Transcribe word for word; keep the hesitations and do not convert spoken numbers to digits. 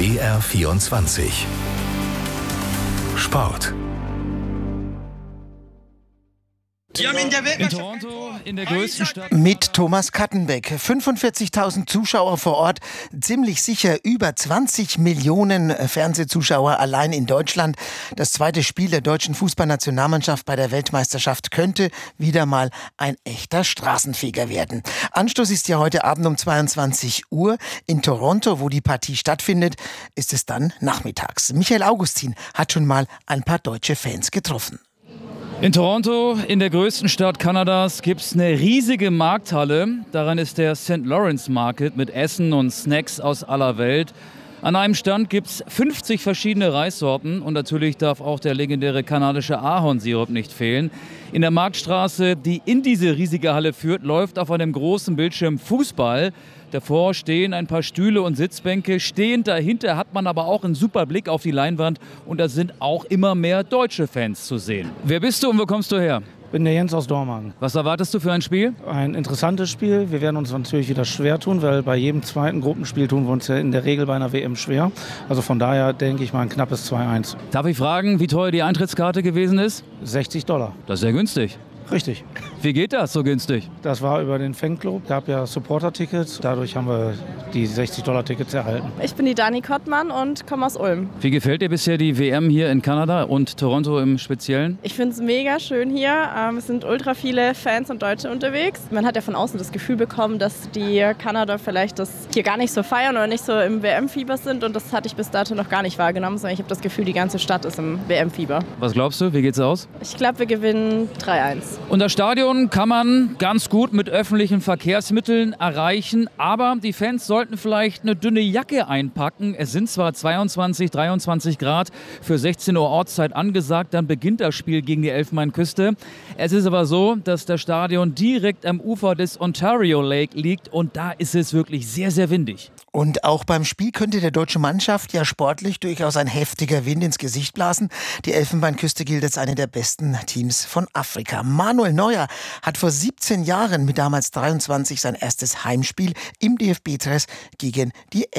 B R vierundzwanzig Sport. In Toronto, in der größten Stadt. Mit Thomas Kattenbeck. fünfundvierzigtausend Zuschauer vor Ort, ziemlich sicher über zwanzig Millionen Fernsehzuschauer allein in Deutschland. Das zweite Spiel der deutschen Fußballnationalmannschaft bei der Weltmeisterschaft könnte wieder mal ein echter Straßenfeger werden. Anstoß ist ja heute Abend um zweiundzwanzig Uhr. In Toronto, wo die Partie stattfindet, ist es dann nachmittags. Michael Augustin hat schon mal ein paar deutsche Fans getroffen. In Toronto, in der größten Stadt Kanadas, gibt es eine riesige Markthalle. Daran ist der Saint Lawrence Market mit Essen und Snacks aus aller Welt. An einem Stand gibt es fünfzig verschiedene Reissorten und natürlich darf auch der legendäre kanadische Ahornsirup nicht fehlen. In der Marktstraße, die in diese riesige Halle führt, läuft auf einem großen Bildschirm Fußball. Davor stehen ein paar Stühle und Sitzbänke. Stehend dahinter hat man aber auch einen super Blick auf die Leinwand und da sind auch immer mehr deutsche Fans zu sehen. Wer bist du und wo kommst du her? Ich bin der Jens aus Dormagen. Was erwartest du für ein Spiel? Ein interessantes Spiel. Wir werden uns natürlich wieder schwer tun, weil bei jedem zweiten Gruppenspiel tun wir uns ja in der Regel bei einer W M schwer. Also von daher denke ich mal ein knappes zwei eins. Darf ich fragen, wie teuer die Eintrittskarte gewesen ist? sechzig Dollar. Das ist sehr günstig. Richtig. Wie geht das so günstig? Das war über den Fanclub, gab ja Supporter-Tickets. Dadurch haben wir die sechzig Dollar Tickets erhalten. Ich bin die Dani Kottmann und komme aus Ulm. Wie gefällt dir bisher die W M hier in Kanada und Toronto im Speziellen? Ich finde es mega schön hier. Ähm, es sind ultra viele Fans und Deutsche unterwegs. Man hat ja von außen das Gefühl bekommen, dass die Kanada vielleicht das hier gar nicht so feiern oder nicht so im W M-Fieber sind. Und das hatte ich bis dato noch gar nicht wahrgenommen, sondern ich habe das Gefühl, die ganze Stadt ist im W M-Fieber. Was glaubst du, wie geht's aus? Ich glaube, wir gewinnen drei eins. Und das Stadion kann man ganz gut mit öffentlichen Verkehrsmitteln erreichen, aber die Fans sollten vielleicht eine dünne Jacke einpacken. Es sind zwar zweiundzwanzig, dreiundzwanzig Grad für sechzehn Uhr Ortszeit angesagt, dann beginnt das Spiel gegen die Elfenbeinküste. Es ist aber so, dass das Stadion direkt am Ufer des Ontario Lake liegt und da ist es wirklich sehr, sehr windig. Und auch beim Spiel könnte der deutschen Mannschaft ja sportlich durchaus ein heftiger Wind ins Gesicht blasen. Die Elfenbeinküste gilt als eine der besten Teams von Afrika. Manuel Neuer hat vor siebzehn Jahren mit damals dreiundzwanzig sein erstes Heimspiel im D F B-Dress gegen die